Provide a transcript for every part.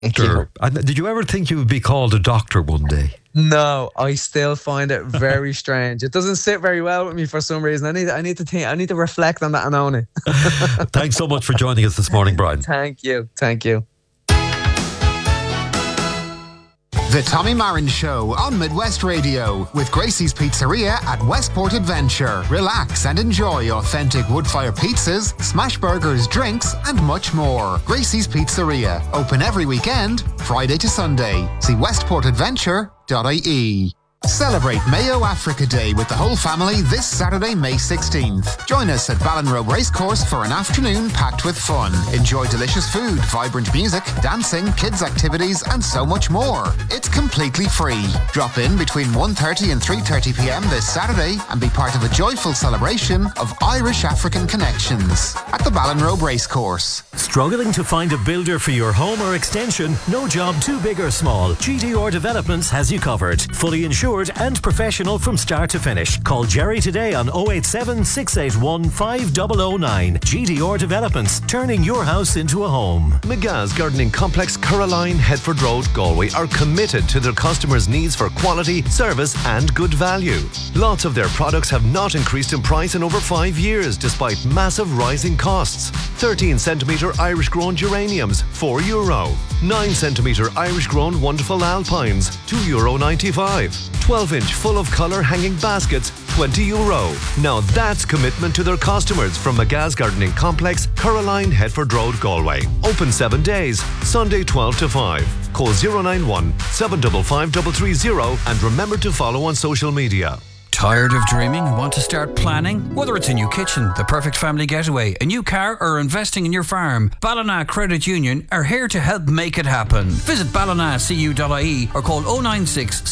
Doctor. And did you ever think you would be called a doctor one day? No, I still find it very strange. It doesn't sit very well with me for some reason. I need to think. I need to reflect on that and own it. Thanks so much for joining us this morning, Brian. Thank you. The Tommy Marin Show on Midwest Radio with Gracie's Pizzeria at Westport Adventure. Relax and enjoy authentic wood-fire pizzas, smash burgers, drinks and much more. Gracie's Pizzeria, open every weekend, Friday to Sunday. See westportadventure.ie. Celebrate Mayo Africa Day with the whole family this Saturday, May 16th. Join us at Ballinrobe Racecourse for an afternoon packed with fun. Enjoy delicious food, vibrant music, dancing, kids' activities, and so much more. It's completely free. Drop in between 1:30 and 3:30 p.m. this Saturday and be part of a joyful celebration of Irish-African connections at the Ballinrobe Racecourse. Struggling to find a builder for your home or extension? No job too big or small. GDR Developments has you covered. Fully insured and professional from start to finish. Call Jerry today on 087 681 5009. GDR Developments, turning your house into a home. McGa's Gardening Complex, Caroline, Headford Road, Galway are committed to their customers' needs for quality, service and good value. Lots of their products have not increased in price in over 5 years despite massive rising costs. 13 centimetre Irish grown geraniums, €4. 9 centimetre Irish grown wonderful alpines, €2.95. 12-inch full of colour hanging baskets, €20. Now that's commitment to their customers from McGa's Gardening Complex, Caroline, Headford Road, Galway. Open 7 days, Sunday 12 to 5. Call 091 755 330 and remember to follow on social media. Tired of dreaming and want to start planning? Whether it's a new kitchen, the perfect family getaway, a new car or investing in your farm, Ballina Credit Union are here to help make it happen. Visit ballinacu.ie or call 096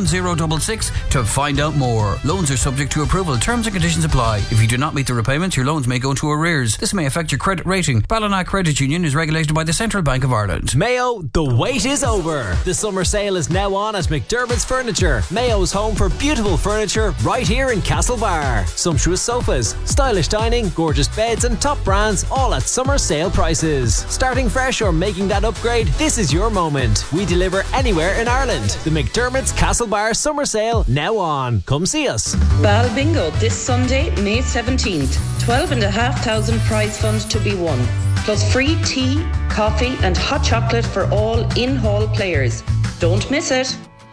71066 to find out more. Loans are subject to approval. Terms and conditions apply. If you do not meet the repayments, your loans may go into arrears. This may affect your credit rating. Ballina Credit Union is regulated by the Central Bank of Ireland. Mayo, the wait is over. The summer sale is now on at McDermott's Furniture. Mayo's home for beautiful furniture right here in Castlebar. Sumptuous sofas, stylish dining, gorgeous beds and top brands all at summer sale prices. Starting fresh or making that upgrade, this is your moment. We deliver anywhere in Ireland. The McDermott's Castlebar summer sale now on. Come see us. Bal Bingo this Sunday, May 17th. 12,500 prize fund to be won. Plus free tea, coffee and hot chocolate for all in-hall players. Don't miss it.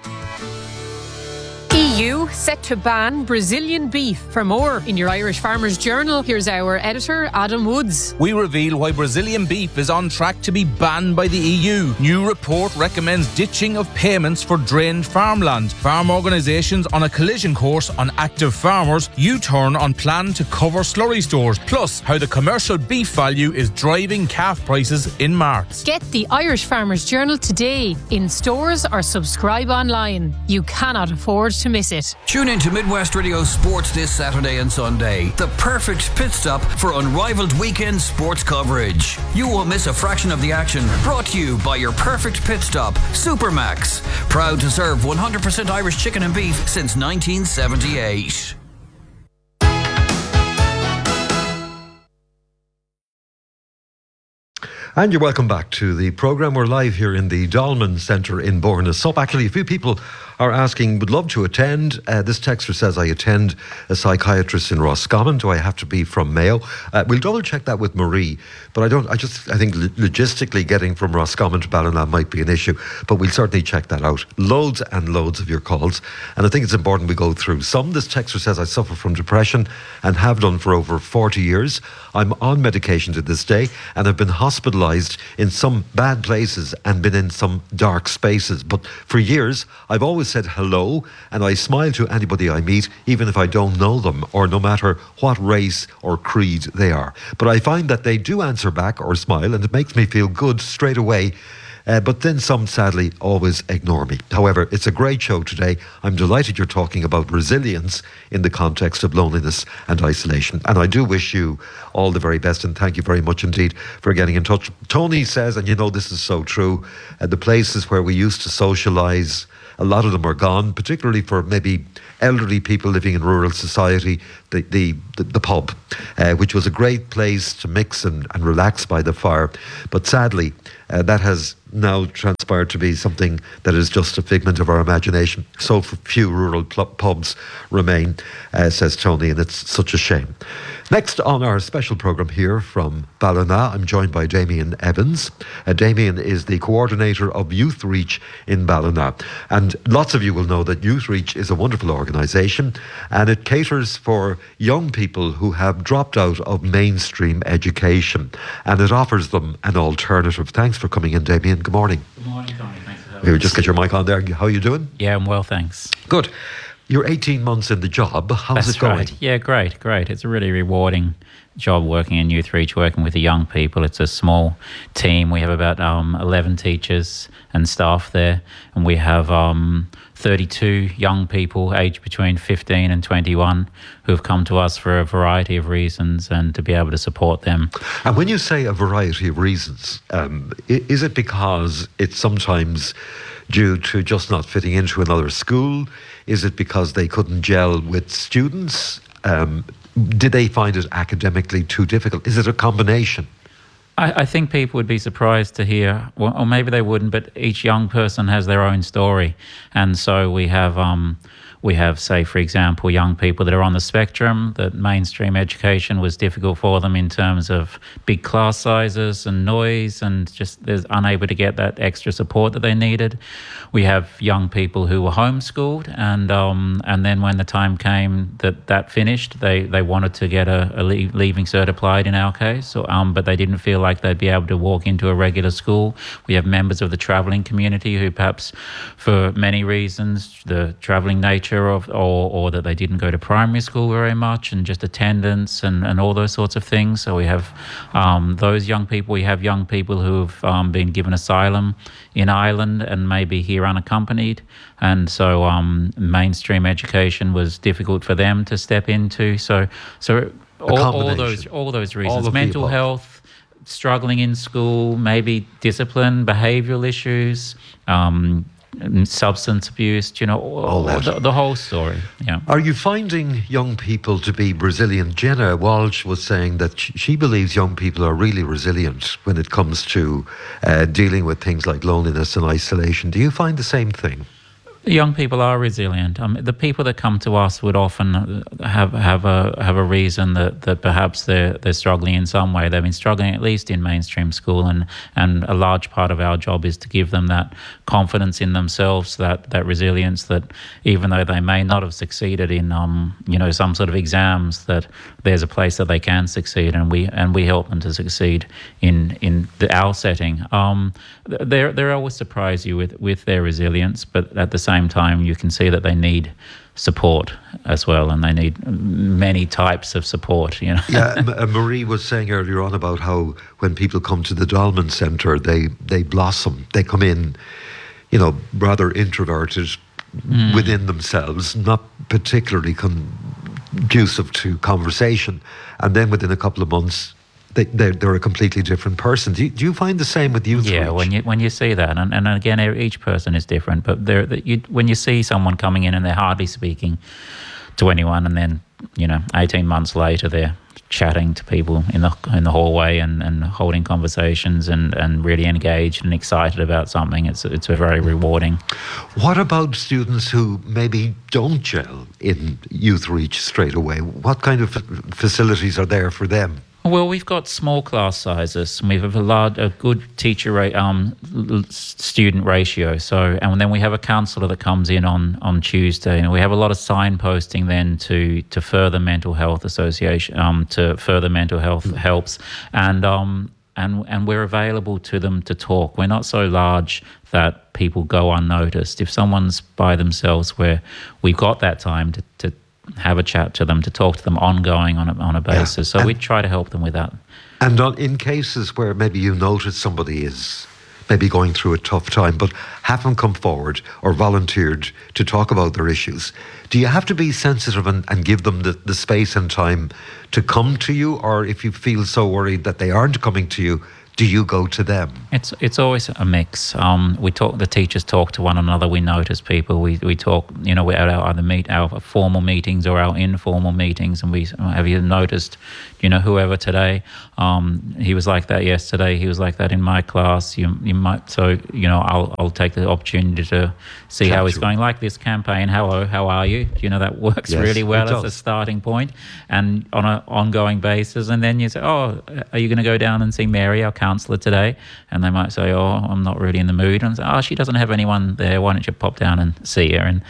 EU set to ban Brazilian beef. For more in your Irish Farmers Journal, here's our editor, Adam Woods. We reveal why Brazilian beef is on track to be banned by the EU. New report recommends ditching of payments for drained farmland. Farm organisations on a collision course on active farmers. U-turn on plan to cover slurry stores. Plus, how the commercial beef value is driving calf prices in marts. Get the Irish Farmers Journal today in stores or subscribe online. You cannot afford to miss it. Tune in to Midwest Radio Sports this Saturday and Sunday. The perfect pit stop for unrivaled weekend sports coverage. You won't miss a fraction of the action. Brought to you by your perfect pit stop, Supermax. Proud to serve 100% Irish chicken and beef since 1978. And you're welcome back to the programme. We're live here in the Dolman Centre in Bornasup. Actually, a few people are asking, would love to attend. This texter says, I attend a psychiatrist in Roscommon. Do I have to be from Mayo? We'll double check that with Marie. But I think logistically getting from Roscommon to Ballina might be an issue. But we'll certainly check that out. Loads and loads of your calls. And I think it's important we go through some. This texter says, I suffer from depression and have done for over 40 years. I'm on medication to this day and have been hospitalised in some bad places and been in some dark spaces. But for years, I've always said hello and I smile to anybody I meet, even if I don't know them or no matter what race or creed they are. But I find that they do answer back or smile and it makes me feel good straight away. But then some, sadly, always ignore me. However, it's a great show today. I'm delighted you're talking about resilience in the context of loneliness and isolation. And I do wish you all the very best and thank you very much indeed for getting in touch. Tony says, and you know this is so true, the places where we used to socialise a lot of them are gone, particularly for maybe elderly people living in rural society. The pub, which was a great place to mix and relax by the fire, but sadly that has now transpired to be something that is just a figment of our imagination. So few rural pubs remain, says Tony, and it's such a shame. Next on our special programme here from Ballina, I'm joined by Damien Evans. Damien is the coordinator of Youth Reach in Ballina. And lots of you will know that Youth Reach is a wonderful organisation, and it caters for young people who have dropped out of mainstream education, and it offers them an alternative. Thanks for coming in, Damien. Good morning. Good morning, Tony. Thanks for having me. Just get your mic on there. How are you doing? Yeah, I'm well, thanks. Good. You're 18 months in the job. How's it going? Right. Yeah, great. It's a really rewarding job working in Youth Reach, working with the young people. It's a small team. We have about 11 teachers and staff there, and we have 32 young people aged between 15 and 21 who have come to us for a variety of reasons, and to be able to support them. And when you say a variety of reasons, is it because it's sometimes due to just not fitting into another school? Is it because they couldn't gel with students? Did they find it academically too difficult? Is it a combination? I think people would be surprised to hear, or maybe they wouldn't, but each young person has their own story. And so we have, say, for example, young people that are on the spectrum, that mainstream education was difficult for them in terms of big class sizes and noise, and just they're unable to get that extra support that they needed. We have young people who were homeschooled, and then when the time came that finished, they wanted to get a leaving cert applied in our case, but they didn't feel like they'd be able to walk into a regular school. We have members of the travelling community who perhaps, for many reasons, the travelling nature or that they didn't go to primary school very much, and just attendance and all those sorts of things. So we have those young people. We have young people who've been given asylum in Ireland and maybe here unaccompanied, and so mainstream education was difficult for them to step into. So all those reasons, mental health, struggling in school, maybe discipline, behavioural issues, substance abuse, the whole story. Yeah. Are you finding young people to be resilient? Jenna Walsh was saying that she believes young people are really resilient when it comes to dealing with things like loneliness and isolation. Do you find the same thing? Young people are resilient. The people that come to us would often have a reason that perhaps they're struggling in some way. They've been struggling at least in mainstream school, and a large part of our job is to give them that confidence in themselves, that resilience, that even though they may not have succeeded in some sort of exams, that there's a place that they can succeed, and we help them to succeed in our setting. They always surprise you with their resilience, but at the same time you can see that they need support as well, and they need many types of support. Yeah, Marie was saying earlier on about how when people come to the Dolman Centre, they blossom. They come in, rather introverted within themselves, not particularly conducive to conversation, and then within a couple of months they're a completely different person. Do you find the same with Youth Reach? Yeah, when you see that, and again, each person is different, but when you see someone coming in and they're hardly speaking to anyone, and then 18 months later they're chatting to people in the hallway and holding conversations and really engaged and excited about something, it's very rewarding. What about students who maybe don't gel in Youth Reach straight away? What kind of facilities are there for them? Well, we've got small class sizes. We have a good teacher student ratio. So, and then we have a counsellor that comes in on Tuesday, and we have a lot of signposting then to further mental health association, to further mental health helps, and we're available to them to talk. We're not so large that people go unnoticed. If someone's by themselves, we've got that time to have a chat to them, to talk to them ongoing on a basis. So we try to help them with that. And in cases where maybe you notice somebody is maybe going through a tough time but haven't come forward or volunteered to talk about their issues, do you have to be sensitive and give them the space and time to come to you? Or if you feel so worried that they aren't coming to you, do you go to them? It's always a mix. The teachers talk to one another. We notice people. We talk. We at our formal meetings or our informal meetings, and we have you noticed? Whoever today, he was like that yesterday. He was like that in my class. You might. So I'll take the opportunity to see how it's going. Like this campaign. Hello, how are you? That works really well as a starting point, and on an ongoing basis. And then you say, oh, are you going to go down and see Mary, our counsellor, today? And they might say, oh, I'm not really in the mood. And say, oh, she doesn't have anyone there. Why don't you pop down and see her? And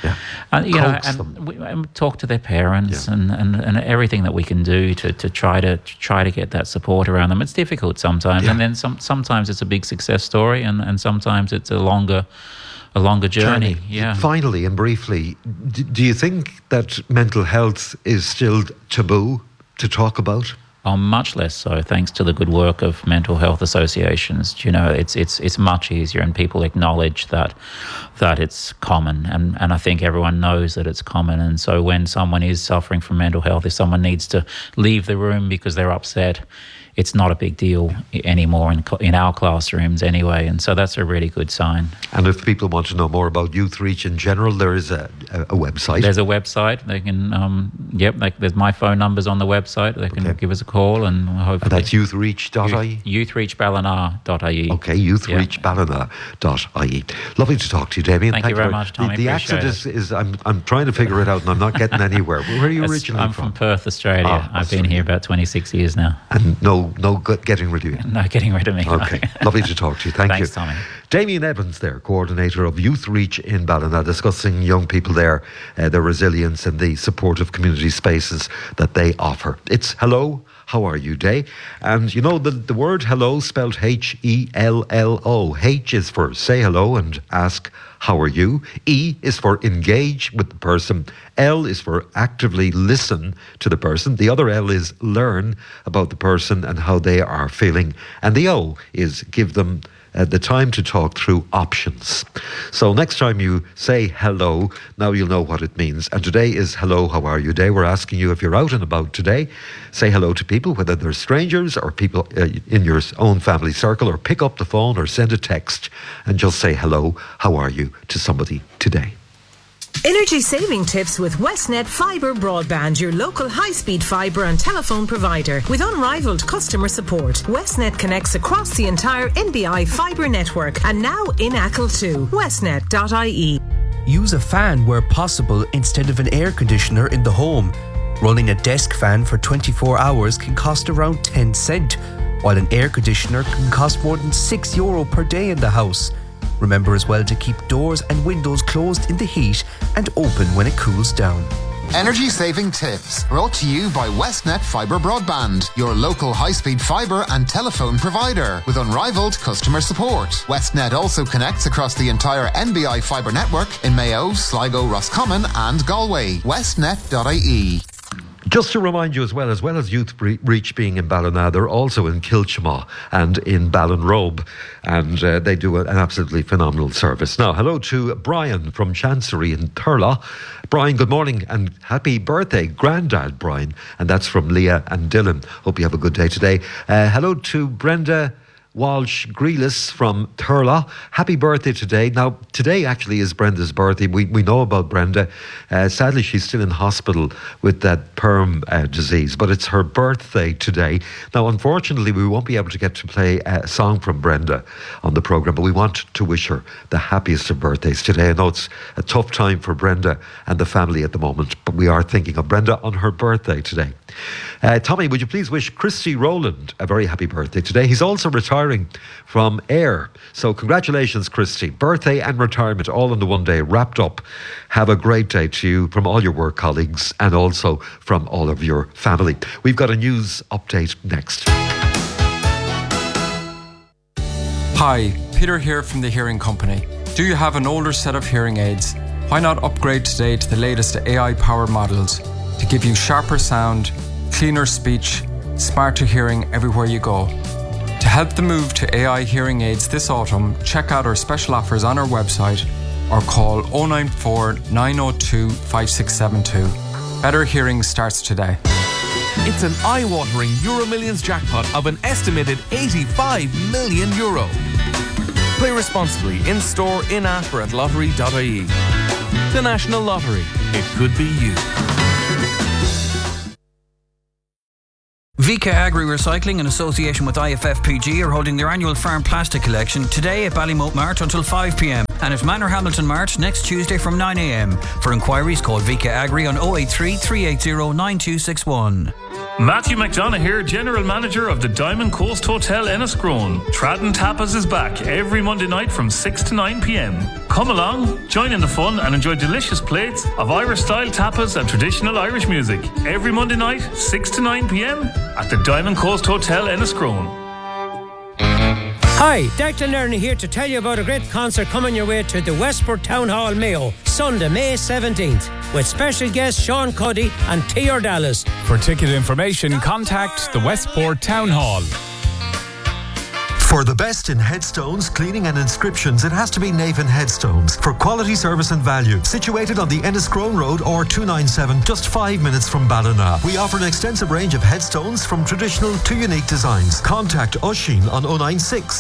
and talk to their parents and everything that we can do to try to get that support around them. It's difficult sometimes, and then sometimes it's a big success story, and sometimes it's a longer journey. Yeah. Finally and briefly, do you think that mental health is still taboo to talk about? Much less so, thanks to the good work of mental health associations. It's much easier, and people acknowledge that it's common, and I think everyone knows that it's common. And so when someone is suffering from mental health, if someone needs to leave the room because they're upset, it's not a big deal anymore in our classrooms anyway, and so that's a really good sign. And if people want to know more about Youth Reach in general, there is a website. There's a website. They can, there's my phone numbers on the website. They can give us a call, and hopefully... And that's youthreach.ie? Youthreachballina.ie. Okay, youthreachballina.ie. Lovely to talk to you, Damien. Thank you very much, Tommy. The accent is I'm trying to figure it out, and I'm not getting anywhere. Where are you originally from? I'm from Perth, Australia. I've been here about 26 years now. And no getting rid of you. No getting rid of me. Okay. Lovely to talk to you. Thanks, you. Thanks, Tommy. Damien Evans there, coordinator of Youth Reach in Ballina, discussing young people there, their resilience and the supportive community spaces that they offer. It's Hello, How Are You Day. And the word hello spelled H-E-L-L-O. H is for say hello and ask how are you. E is for engage with the person. L is for actively listen to the person. The other L is learn about the person and how they are feeling. And the O is give them the time to talk through options. So next time you say hello, now you'll know what it means. And today is Hello, How Are You Day. We're asking you, if you're out and about today, say hello to people, whether they're strangers or people in your own family circle, or pick up the phone or send a text and just say hello, how are you to somebody today. Energy saving tips with Westnet Fibre Broadband, your local high-speed fibre and telephone provider. With unrivaled customer support, Westnet connects across the entire NBI fibre network, and now in Achill too. Westnet.ie. Use a fan where possible instead of an air conditioner in the home. Running a desk fan for 24 hours can cost around 10 cents, while an air conditioner can cost more than €6 per day in the house. Remember as well to keep doors and windows closed in the heat and open when it cools down. Energy saving tips brought to you by Westnet Fibre Broadband, your local high-speed fibre and telephone provider with unrivaled customer support. Westnet also connects across the entire NBI fibre network in Mayo, Sligo, Roscommon and Galway. Westnet.ie. Just to remind you as well as Youth Reach being in Ballina, they're also in Kilchama and in Ballinrobe, and they do an absolutely phenomenal service. Now, hello to Brian from Chancery in Thurles. Brian, good morning and happy birthday, Grandad Brian, and that's from Leah and Dylan. Hope you have a good day today. Hello to Brenda Walsh Grealis from Thurles. Happy birthday today. Now, today actually is Brenda's birthday. We know about Brenda. Sadly, she's still in hospital with that perm disease, but it's her birthday today. Now, unfortunately, we won't be able to get to play a song from Brenda on the programme, but we want to wish her the happiest of birthdays today. I know it's a tough time for Brenda and the family at the moment, but we are thinking of Brenda on her birthday today. Tommy, would you please wish Christy Rowland a very happy birthday today? He's also retiring from AIR. So congratulations, Christy. Birthday and retirement all in the one day, wrapped up. Have a great day to you from all your work colleagues and also from all of your family. We've got a news update next. Hi, Peter here from the Hearing Company. Do you have an older set of hearing aids? Why not upgrade today to the latest AI-powered models to give you sharper sound, cleaner speech, smarter hearing everywhere you go? To help the move to AI hearing aids this autumn, check out our special offers on our website or call 094 902 5672. Better hearing starts today. It's an eye-watering Euro Millions jackpot of an estimated €85 million. Play responsibly in-store, in-app or at lottery.ie. The National Lottery. It could be you. Vika Agri Recycling in association with IFFPG are holding their annual farm plastic collection today at Ballymote Mart until 5 p.m. and at Manor Hamilton Mart next Tuesday from 9 a.m. For inquiries, call Vika Agri on 083 380 9261. Matthew McDonough here, General Manager of the Diamond Coast Hotel Enniscrone. Tradden Tapas is back every Monday night from 6 to 9 p.m. Come along, join in the fun and enjoy delicious plates of Irish-style tapas and traditional Irish music. Every Monday night, 6 to 9 p.m. at the Diamond Coast Hotel Enniscrone. Hi, Declan Lerner here to tell you about a great concert coming your way to the Westport Town Hall, Mayo, Sunday, May 17th, with special guests Sean Cuddy and T.R. Dallas. For ticket information, contact the Westport Town Hall. For the best in headstones, cleaning and inscriptions, it has to be Navan Headstones. For quality service and value. Situated on the Enniscrone Road or 297, just 5 minutes from Ballina. We offer an extensive range of headstones from traditional to unique designs. Contact Oisín on 096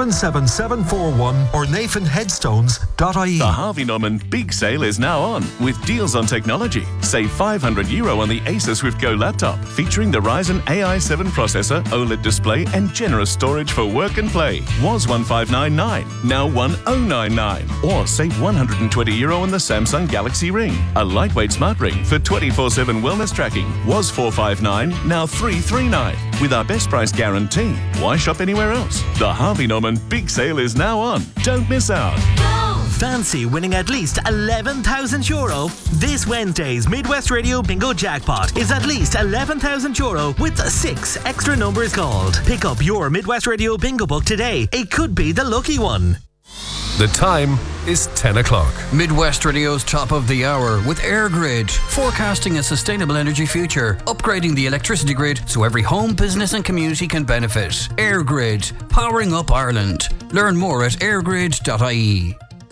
77741 or nathanheadstones.ie. The Harvey Norman Big Sale is now on with deals on technology. Save €500 on the Asus Swift Go laptop featuring the Ryzen AI7 processor, OLED display and generous storage for work and play. Was 1599, now 1099. Or save €120 on the Samsung Galaxy Ring. A lightweight smart ring for 24/7 wellness tracking. Was 459, now 339. With our best price guarantee. Why shop anywhere else? The Harvey Norman Big Sale is now on. Don't miss out. Fancy winning at least €11,000? This Wednesday's Midwest Radio Bingo Jackpot is at least €11,000 with 6 extra numbers called. Pick up your Midwest Radio Bingo book today. It could be the lucky one. The time is 10 o'clock. Midwest Radio's top of the hour with AirGrid, forecasting a sustainable energy future, upgrading the electricity grid so every home, business and community can benefit. AirGrid, powering up Ireland. Learn more at airgrid.ie.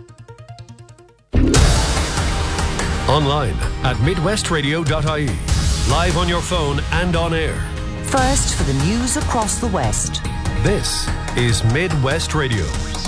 Online at midwestradio.ie. Live on your phone and on air. First for the news across the West. This is Midwest Radio.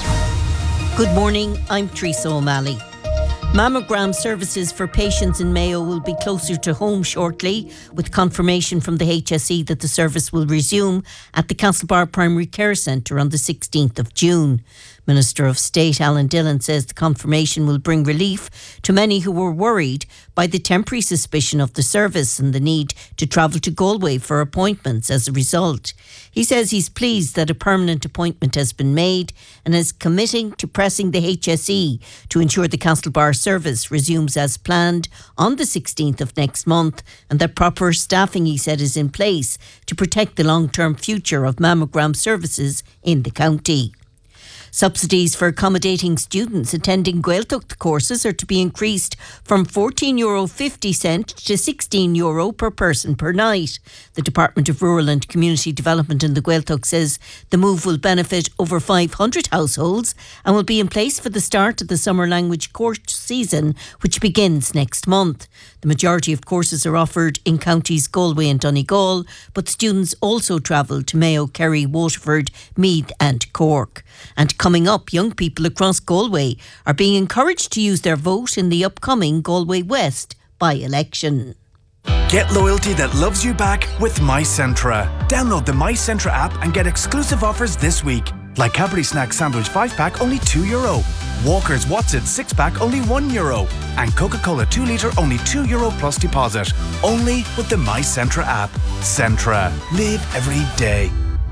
Good morning, I'm Teresa O'Malley. Mammogram services for patients in Mayo will be closer to home shortly, with confirmation from the HSE that the service will resume at the Castlebar Primary Care Centre on the 16th of June. Minister of State Alan Dillon says the confirmation will bring relief to many who were worried by the temporary suspicion of the service and the need to travel to Galway for appointments as a result. He says he's pleased that a permanent appointment has been made and is committing to pressing the HSE to ensure the Castlebar service resumes as planned on the 16th of next month, and that proper staffing, he said, is in place to protect the long-term future of mammogram services in the county. Subsidies for accommodating students attending Gaeltacht courses are to be increased from €14.50 to €16 per person per night. The Department of Rural and Community Development in the Gaeltacht says the move will benefit over 500 households and will be in place for the start of the summer language course season, which begins next month. The majority of courses are offered in counties Galway and Donegal, but students also travel to Mayo, Kerry, Waterford, Meath and Cork. And coming up, young people across Galway are being encouraged to use their vote in the upcoming Galway West by-election. Get loyalty that loves you back with MyCentra. Download the MyCentra app and get exclusive offers this week. Like Cadbury Snack Sandwich 5-pack, only €2. Walker's What's It 6-pack, only €1. And Coca-Cola 2 litre, only €2 plus deposit. Only with the MyCentra app. Centra. Live every day.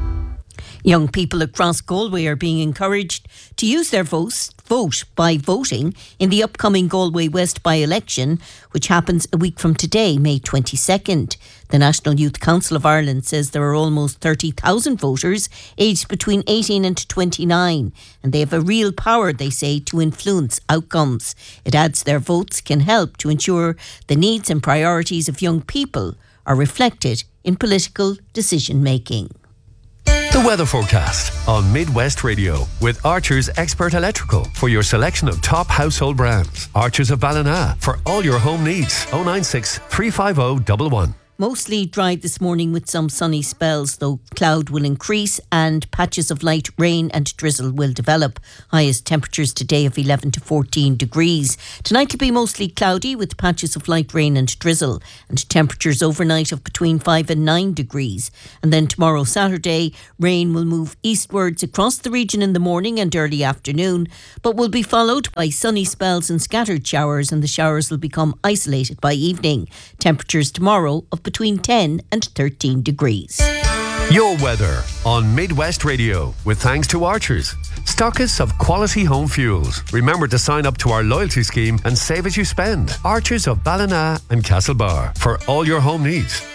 Young people across Galway are being encouraged to use their vote by voting in the upcoming Galway West by-election, which happens a week from today, May 22nd. The National Youth Council of Ireland says there are almost 30,000 voters aged between 18 and 29, and they have a real power, they say, to influence outcomes. It adds their votes can help to ensure the needs and priorities of young people are reflected in political decision-making. The weather forecast on Midwest Radio with Archer's Expert Electrical for your selection of top household brands. Archer's of Ballina for all your home needs. 096 350 11. Mostly dry this morning with some sunny spells, though cloud will increase and patches of light rain and drizzle will develop. Highest temperatures today of 11 to 14 degrees. Tonight will be mostly cloudy with patches of light rain and drizzle, and temperatures overnight of between 5 and 9 degrees. And then tomorrow, Saturday, rain will move eastwards across the region in the morning and early afternoon, but will be followed by sunny spells and scattered showers, and the showers will become isolated by evening. Temperatures tomorrow of between 10 and 13 degrees. Your weather on Midwest Radio, with thanks to Archers, stockists of quality home fuels. Remember to sign up to our loyalty scheme and save as you spend. Archers of Ballina and Castlebar for all your home needs.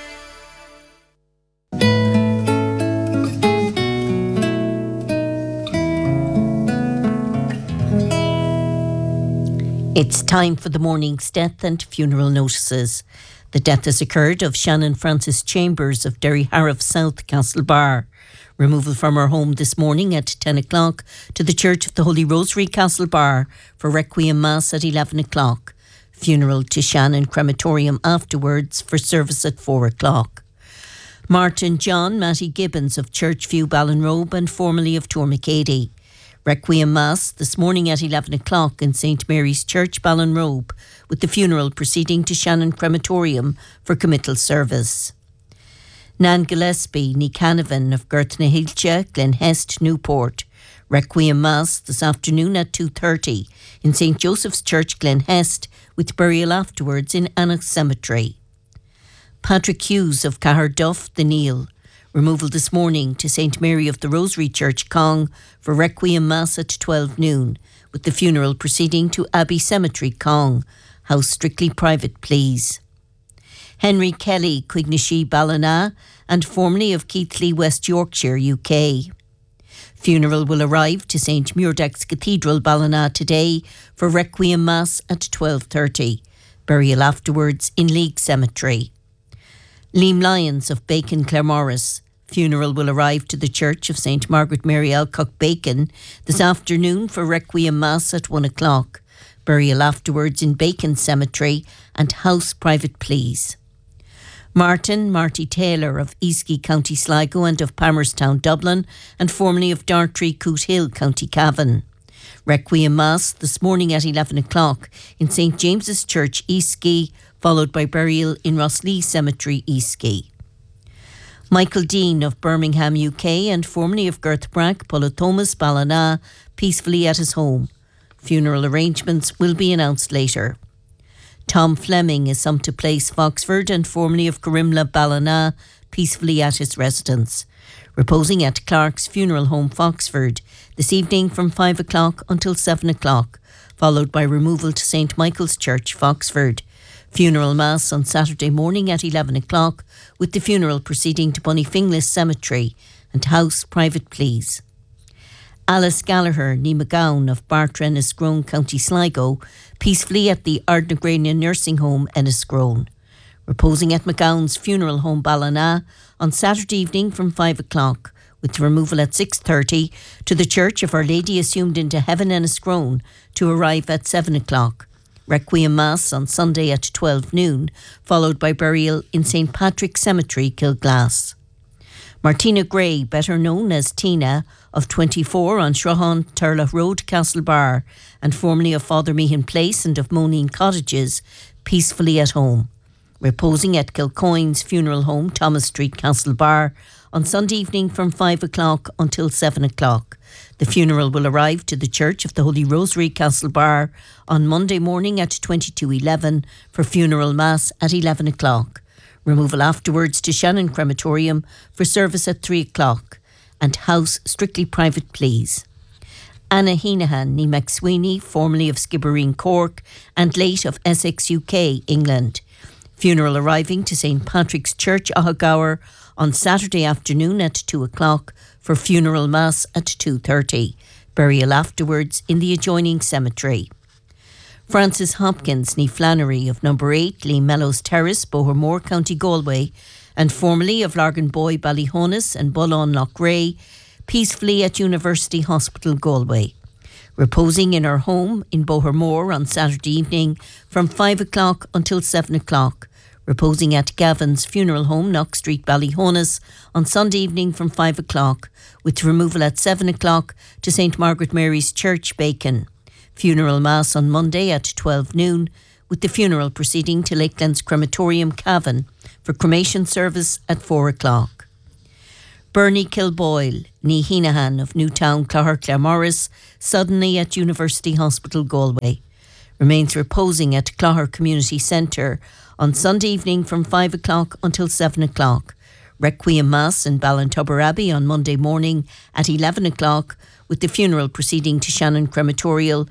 It's time for the morning's death and funeral notices. The death has occurred of Shannon Frances Chambers of Derryharriff South, Castlebar. Removal from her home this morning at 10 o'clock to the Church of the Holy Rosary, Castlebar, for Requiem Mass at 11 o'clock. Funeral to Shannon crematorium afterwards for service at 4 o'clock. Martin John Matty Gibbons of Churchview, Ballinrobe and formerly of Tourmacady. Requiem Mass this morning at 11 o'clock in St Mary's Church, Ballinrobe, with the funeral proceeding to Shannon Crematorium for committal service. Nan Gillespie ní Canavan of Girthnahilcha, Glenhest, Newport. Requiem Mass this afternoon at 2:30 in St Joseph's Church, Glenhest, with burial afterwards in Annex Cemetery. Patrick Hughes of Caherduff, the Neil. Removal this morning to St Mary of the Rosary Church, Cong, for Requiem Mass at 12 noon, with the funeral proceeding to Abbey Cemetery, Cong. House strictly private, please. Henry Kelly, Quignishi, Ballina, and formerly of Keighley, West Yorkshire, UK. Funeral will arrive to St Muirdax Cathedral, Ballina, today for Requiem Mass at 12:30. Burial afterwards in League Cemetery. Liam Lyons of Bacon, Claremorris. Funeral will arrive to the Church of St Margaret Mary Alcock, Bacon, this afternoon for Requiem Mass at 1 o'clock. Burial afterwards in Bacon Cemetery and house private, please. Marty Taylor of Easky, County Sligo and of Palmerstown, Dublin, and formerly of Dartry, Cootehill, County Cavan. Requiem Mass this morning at 11 o'clock in St James's Church, Easky, followed by burial in Rosslea Cemetery, Easky. Michael Dean of Birmingham, UK, and formerly of Girthbrack, Polythomas, Ballina, peacefully at his home. Funeral arrangements will be announced later. Tom Fleming is Sumpter Place, Foxford, and formerly of Corimla, Ballina, peacefully at his residence. Reposing at Clark's Funeral Home, Foxford, this evening from 5 o'clock until 7 o'clock, followed by removal to St Michael's Church, Foxford. Funeral Mass on Saturday morning at 11 o'clock, with the funeral proceeding to Bunnyfinglas Cemetery and house private, please. Alice Gallagher ní McGowan of Bartra, Enniscrone, County Sligo, peacefully at the Ardnagrania Nursing Home, Enniscrone. Reposing at McGowan's Funeral Home, Ballina, on Saturday evening from 5 o'clock, with removal at 6:30 to the Church of Our Lady Assumed into Heaven, Enniscrone, to arrive at 7 o'clock. Requiem Mass on Sunday at 12 noon, followed by burial in St Patrick's Cemetery, Kilglass. Martina Gray, better known as Tina, of 24 on Shrohan Turlough Road, Castlebar, and formerly of Father Meehan Place and of Moneen Cottages, peacefully at home. Reposing at Kilcoyne's Funeral Home, Thomas Street, Castlebar, on Sunday evening from 5 o'clock until 7 o'clock. The funeral will arrive to the Church of the Holy Rosary, Castlebar, on Monday morning at 22:11 for funeral mass at 11 o'clock. Removal afterwards to Shannon Crematorium for service at 3 o'clock. And house strictly private, please. Anna Heenahan ní McSweeney, formerly of Skibbereen, Cork, and late of Essex, UK, England. Funeral arriving to St Patrick's Church, Ahagower, on Saturday afternoon at 2 o'clock for funeral mass at 2:30. Burial afterwards in the adjoining cemetery. Francis Hopkins ní Flannery of number 8 Lee Mellows Terrace, Bohermore, County Galway, and formerly of Larganboy, Ballyhonus and Bullon Lochray, peacefully at University Hospital, Galway. Reposing in her home in Bohermore on Saturday evening from 5 o'clock until 7 o'clock. reposing at Gavin's Funeral Home, Knock Street, Ballyhonus, on Sunday evening from 5 o'clock, with removal at 7 o'clock to St Margaret Mary's Church, Bacon. Funeral Mass on Monday at 12 noon, with the funeral proceeding to Lakelands Crematorium, Cavan, for cremation service at 4 o'clock. Bernie Kilboyle, ní Heenahan of Newtown, Clogher-Claremorris, suddenly at University Hospital, Galway. Remains reposing at Clogher Community Centre on Sunday evening from 5 o'clock until 7 o'clock. Requiem Mass in Ballintubber Abbey on Monday morning at 11 o'clock, with the funeral proceeding to Shannon Crematorium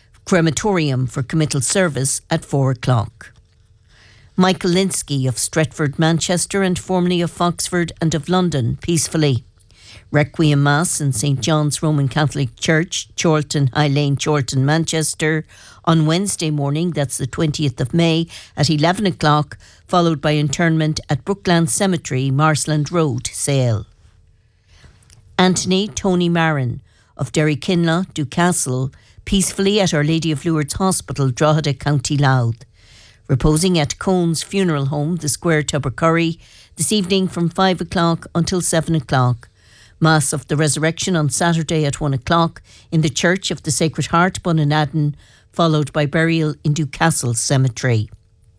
for committal service at 4 o'clock. Michael Linsky of Stretford, Manchester, and formerly of Foxford and of London, peacefully. Requiem Mass in St John's Roman Catholic Church, Chorlton High Lane, Chorlton, Manchester, on Wednesday morning, that's the 20th of May, at 11 o'clock, followed by interment at Brookland Cemetery, Marsland Road, Sale. Anthony Tony Marin of Derrykinlough, Ducastle, peacefully at Our Lady of Lourdes Hospital, Drogheda, County Louth. Reposing at Cone's Funeral Home, the Square, Tubbercurry, this evening from 5 o'clock until 7 o'clock. Mass of the Resurrection on Saturday at 1 o'clock in the Church of the Sacred Heart, Bunanadden, followed by burial in Ducastle Cemetery.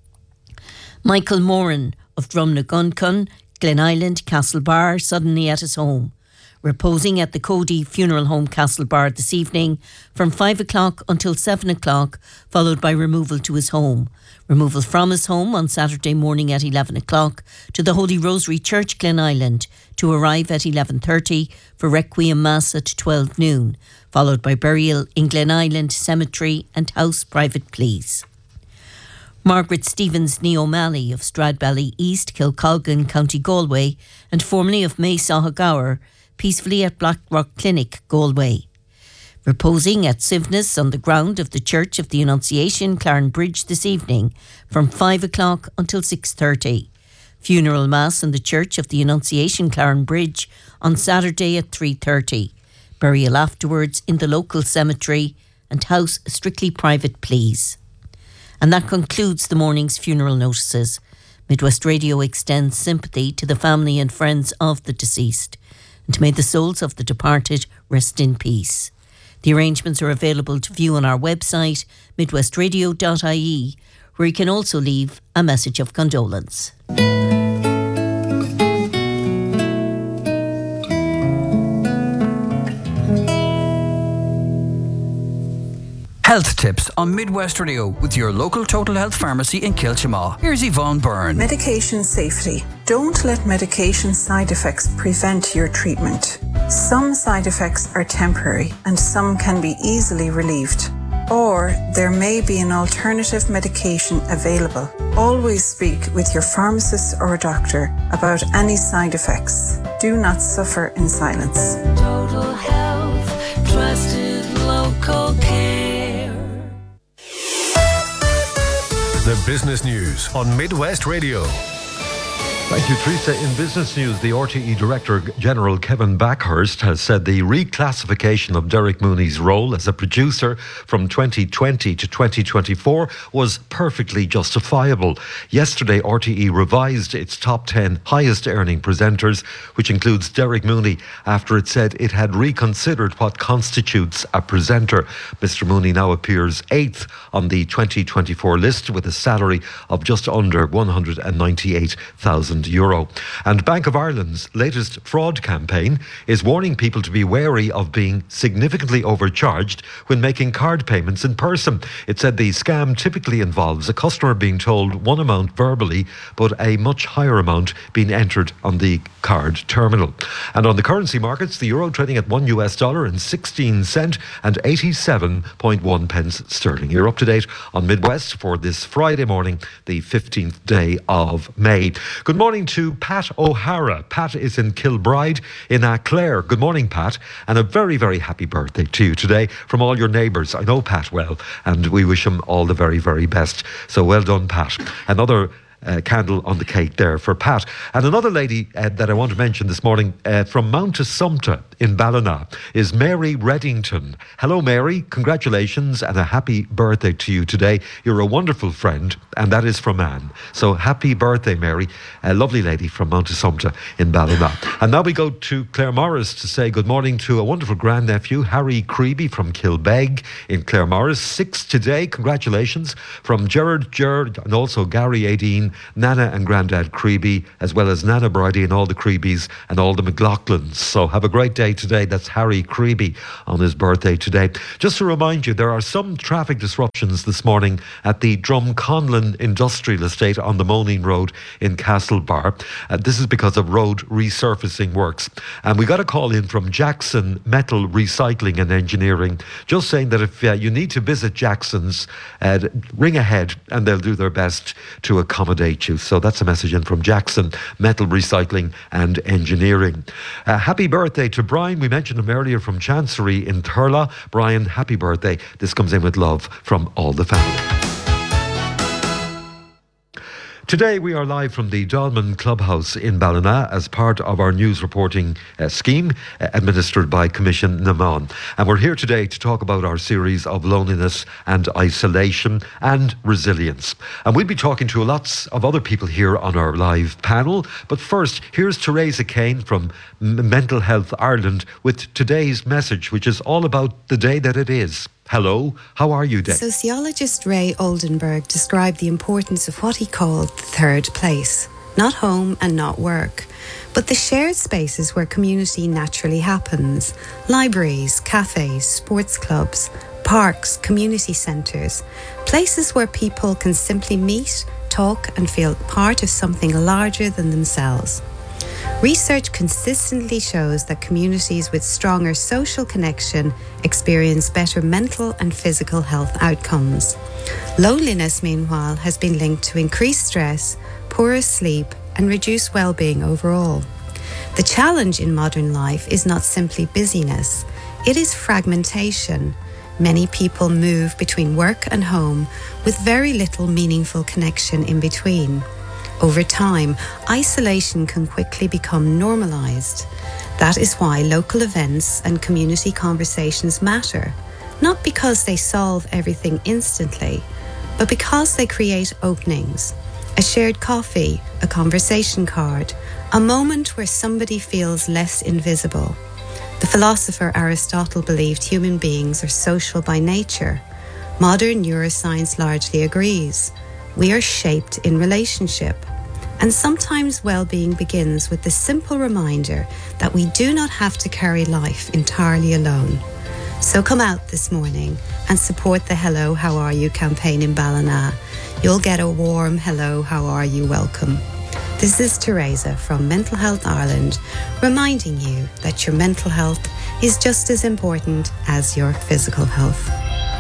Michael Moran of Drumnaguncon, Glen Island, Castlebar, suddenly at his home. Reposing at the Cody Funeral Home, Castlebar, this evening from 5 o'clock until 7 o'clock, followed by removal to his home. Removal from his home on Saturday morning at 11 o'clock to the Holy Rosary Church, Glen Island, to arrive at 11:30 for Requiem Mass at 12 noon, followed by burial in Glen Island Cemetery and House Private Pleas. Margaret Stevens ní O'Malley of Stradbally East, Kilcolgan, County Galway, and formerly of May-Sahagower, peacefully at Blackrock Clinic, Galway. Reposing at Sivness on the ground of the Church of the Annunciation, Clarenbridge, this evening from 5 o'clock until 6:30. Funeral Mass in the Church of the Annunciation, Clarenbridge, on Saturday at 3:30. Burial afterwards in the local cemetery and house strictly private pleas. And that concludes the morning's funeral notices. Midwest Radio extends sympathy to the family and friends of the deceased, and may the souls of the departed rest in peace. The arrangements are available to view on our website, midwestradio.ie, where you can also leave a message of condolence. Health tips on Midwest Radio with your local Total Health Pharmacy in Kilchamaw. Here's Yvonne Byrne. Medication safety. Don't let medication side effects prevent your treatment. Some side effects are temporary and some can be easily relieved. Or there may be an alternative medication available. Always speak with your pharmacist or doctor about any side effects. Do not suffer in silence. Total Health, trusted local care. The business news on Midwest Radio. Thank you, Teresa. In business news, the RTE Director General Kevin Backhurst has said the reclassification of Derek Mooney's role as a producer from 2020 to 2024 was perfectly justifiable. Yesterday, RTE revised its top 10 highest earning presenters, which includes Derek Mooney, after it said it had reconsidered what constitutes a presenter. Mr. Mooney now appears 8th on the 2024 list with a salary of just under €198,000. And Bank of Ireland's latest fraud campaign is warning people to be wary of being significantly overcharged when making card payments in person. It said the scam typically involves a customer being told one amount verbally, but a much higher amount being entered on the card terminal. And on the currency markets, the euro trading at $1 and 16 cents and 87.1 pence sterling. You're up to date on Midwest for this Friday morning, the 15th day of May. Good morning to Pat O'Hara. Pat is in Kilbride in Clare. Good morning, Pat, and a very, very happy birthday to you today from all your neighbours. I know Pat well, and we wish him all the very, very best. So well done, Pat. Another candle on the cake there for Pat. And another lady that I want to mention this morning from Mount Assumpta in Ballina is Mary Reddington. Hello, Mary. Congratulations and a happy birthday to you today. You're a wonderful friend, and that is from Anne. So happy birthday, Mary. A lovely lady from Mount Assumpta in Ballina. And now we go to Claremorris to say good morning to a wonderful grandnephew, Harry Creeby from Kilbeg in Claremorris. 6 today. Congratulations from Gerard, and also Gary Aideen, Nana and Grandad Creeby, as well as Nana Bridie and all the Creebies and all the McLaughlins. So have a great day today. That's Harry Creeby on his birthday today. Just to remind you, there are some traffic disruptions this morning at the Drumconlon Industrial Estate on the Moline Road in Castlebar. This is because of road resurfacing works. And we got a call in from Jackson Metal Recycling and Engineering, just saying that if you need to visit Jackson's, ring ahead and they'll do their best to accommodate you. So that's a message in from Jackson Metal Recycling and Engineering. Happy birthday to Brian. We mentioned him earlier from Chancery in Thurles. Brian, happy birthday. This comes in with love from all the family. Today we are live from the Dolman Clubhouse in Ballina as part of our news reporting scheme administered by Commission Naman. And we're here today to talk about our series of loneliness and isolation and resilience. And we'll be talking to lots of other people here on our live panel. But first, here's Teresa Kane from Mental Health Ireland with today's message, which is all about the day that it is. Hello, how are you, Dave? Sociologist Ray Oldenburg described the importance of what he called the third place. Not home and not work, but the shared spaces where community naturally happens. Libraries, cafes, sports clubs, parks, community centres. Places where people can simply meet, talk and feel part of something larger than themselves. Research consistently shows that communities with stronger social connection experience better mental and physical health outcomes. Loneliness, meanwhile, has been linked to increased stress, poorer sleep, and reduced well-being overall. The challenge in modern life is not simply busyness, it is fragmentation. Many people move between work and home with very little meaningful connection in between. Over time, isolation can quickly become normalised. That is why local events and community conversations matter, not because they solve everything instantly, but because they create openings. A shared coffee, a conversation card, a moment where somebody feels less invisible. The philosopher Aristotle believed human beings are social by nature. Modern neuroscience largely agrees. We are shaped in relationship. And sometimes well-being begins with the simple reminder that we do not have to carry life entirely alone. So come out this morning and support the Hello, How Are You campaign in Ballina. You'll get a warm Hello, How Are You welcome. This is Teresa from Mental Health Ireland, reminding you that your mental health is just as important as your physical health.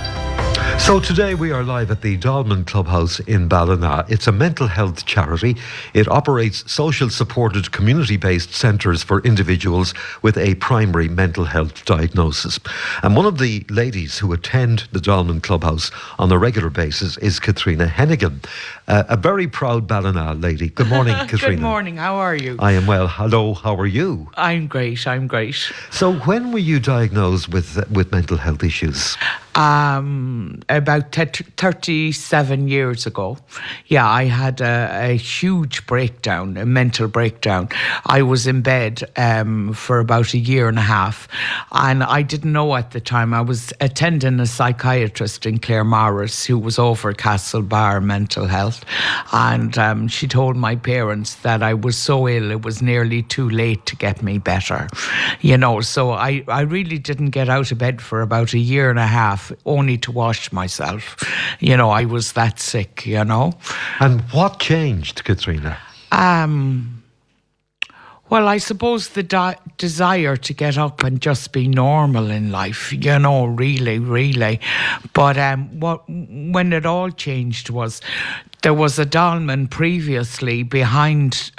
So today we are live at the Dolman Clubhouse in Ballina. It's a mental health charity. It operates social supported community-based centres for individuals with a primary mental health diagnosis. And one of the ladies who attend the Dolman Clubhouse on a regular basis is Katrina Hennigan, a very proud Ballina lady. Good morning, Katrina. Good morning, how are you? I am well. Hello, how are you? I'm great. So when were you diagnosed with mental health issues? About 37 years ago. Yeah, I had a huge breakdown, a mental breakdown. I was in bed for about a year and a half, and I didn't know at the time. I was attending a psychiatrist in Claremorris who was over Castlebar Mental Health, and she told my parents that I was so ill it was nearly too late to get me better. You know, so I really didn't get out of bed for about a year and a half, only to wash myself. You know, I was that sick, you know. And what changed, Katrina? Well, I suppose the desire to get up and just be normal in life, you know, really. But when it all changed was There was a dolmen previously behind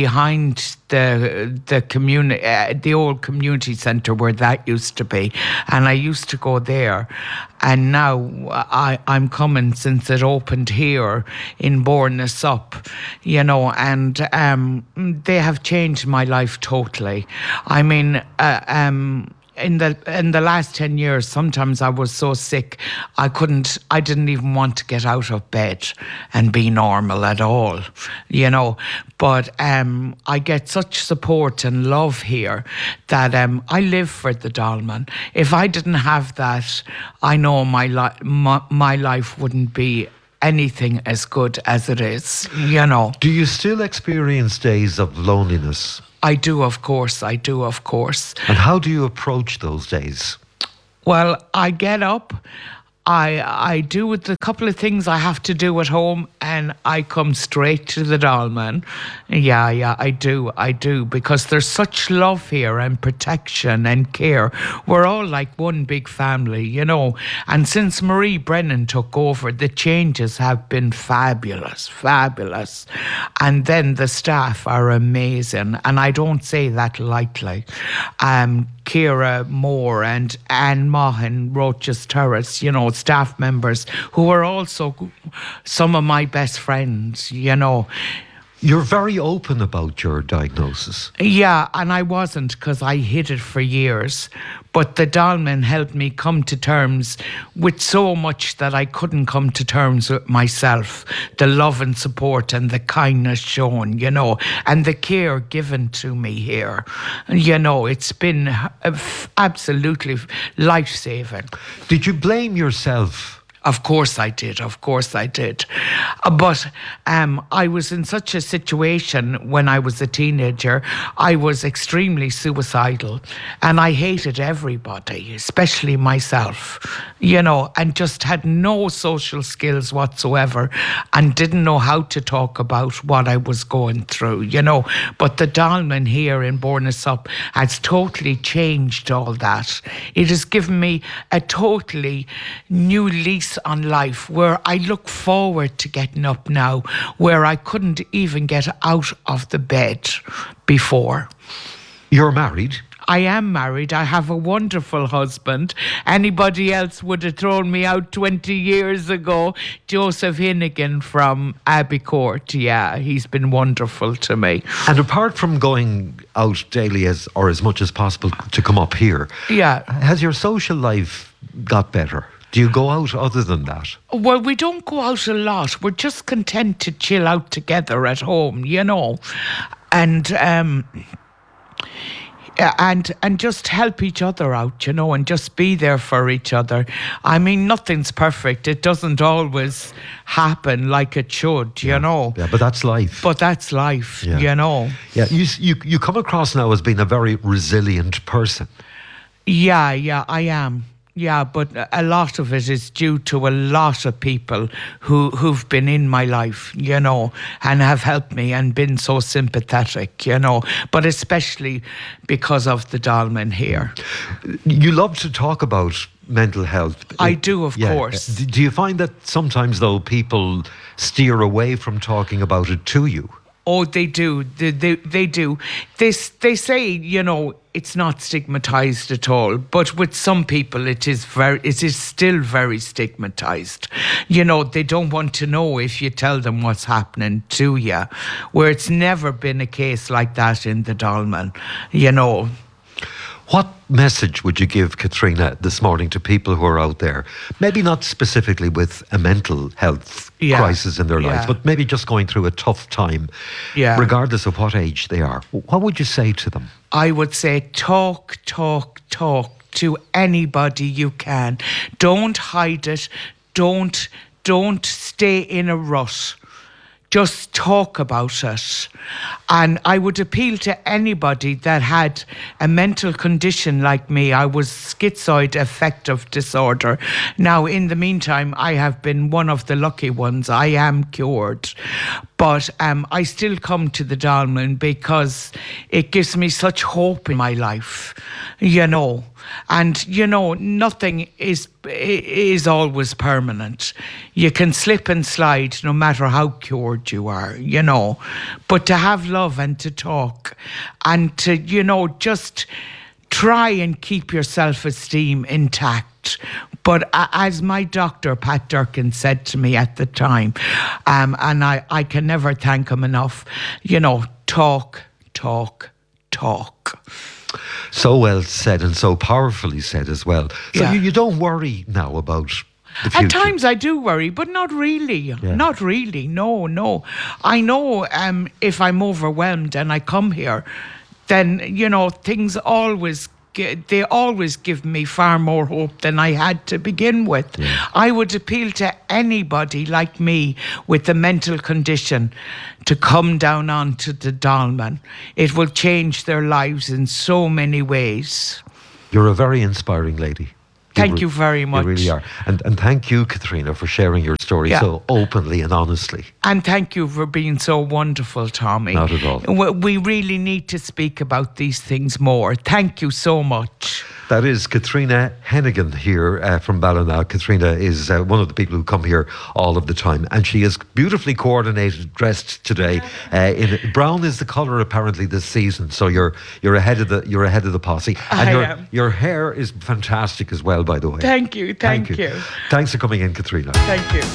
the community, the old community centre where that used to be, and I used to go there. And now I'm coming since it opened here in Bourne-na-Sup, you know, and they have changed my life totally. I mean, in the last 10 years, sometimes I was so sick, I didn't even want to get out of bed and be normal at all, you know. But I get such support and love here that I live for the dolmen. If I didn't have that, I know my life wouldn't be anything as good as it is, you know. Do you still experience days of loneliness? I do, of course. And how do you approach those days? Well, I get up, I do the couple of things I have to do at home, and I come straight to the dolmen. Yeah, I do, because there's such love here and protection and care. We're all like one big family, you know. And since Marie Brennan took over, the changes have been fabulous. And then the staff are amazing, and I don't say that lightly. Kira Moore and Anne Maughan, Roches Terrace, you know, staff members who are also some of my best friends, you know. You're very open about your diagnosis. Yeah, and I wasn't, because I hid it for years. But the dolmen helped me come to terms with so much that I couldn't come to terms with myself. The love and support and the kindness shown, you know, and the care given to me here. You know, it's been absolutely life-saving. Did you blame yourself? Of course I did. But I was in such a situation when I was a teenager. I was extremely suicidal, and I hated everybody, especially myself, you know, and just had no social skills whatsoever and didn't know how to talk about what I was going through, you know. But the dolmen here in Bourne-na-Sup has totally changed all that. It has given me a totally new lease on life, where I look forward to getting up now, where I couldn't even get out of the bed before. You're married? I am married. I have a wonderful husband. Anybody else would have thrown me out 20 years ago. Joseph Hinnigan from Abbey Court. Yeah, he's been wonderful to me. And apart from going out daily as much as possible to come up here, has your social life got better? Do you go out other than that? Well, we don't go out a lot. We're just content to chill out together at home, you know, and just help each other out, you know, and just be there for each other. I mean, nothing's perfect. It doesn't always happen like it should, you know. Yeah, but that's life. You know. Yeah, you come across now as being a very resilient person. Yeah, I am. Yeah, but a lot of it is due to a lot of people who've been in my life, you know, and have helped me and been so sympathetic, you know, but especially because of the dolmen here. You love to talk about mental health. I do, of course. Do you find that sometimes, though, people steer away from talking about it to you? Oh, they do. They do. They say, you know, it's not stigmatized at all. But with some people, it is still very stigmatized. You know, they don't want to know if you tell them what's happening to you. Where it's never been a case like that in the dolmen, you know. What message would you give, Katrina, this morning to people who are out there, maybe not specifically with a mental health crisis in their lives, but maybe just going through a tough time, regardless of what age they are? What would you say to them? I would say talk to anybody you can. Don't hide it. Don't stay in a rut. Just talk about it. And I would appeal to anybody that had a mental condition like me. I was schizoid affective disorder. Now, in the meantime, I have been one of the lucky ones. I am cured. But I still come to the Dolmen because it gives me such hope in my life, you know. And, you know, nothing is always permanent. You can slip and slide no matter how cured you are, you know. But to have love and to talk and to, you know, just try and keep your self-esteem intact. But as my doctor, Pat Durkin, said to me at the time, and I can never thank him enough, you know, talk. So well said and so powerfully said as well. So you don't worry now about the future? At times I do worry, but not really. Yeah. Not really, no. I know if I'm overwhelmed and I come here, then, you know, things always give me far more hope than I had to begin with. Yeah. I would appeal to anybody like me with a mental condition to come down onto the Dolmen. It will change their lives in so many ways. You're a very inspiring lady. Thank you very much. You really are. And thank you, Katrina, for sharing your story so openly and honestly. And thank you for being so wonderful, Tommy. Not at all. We really need to speak about these things more. Thank you so much. That is Katrina Hennigan here from Ballina. Katrina is one of the people who come here all of the time, and she is beautifully coordinated, dressed today. Brown is the colour apparently this season, so you're ahead of the posse. And your hair is fantastic as well, by the way. Thank you. Thanks for coming in, Katrina. Thank you.